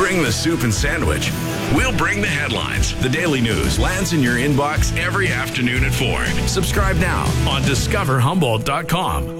bring the soup and sandwich. We'll bring the headlines. The Daily News lands in your inbox every afternoon at 4. Subscribe now on discoverhumboldt.com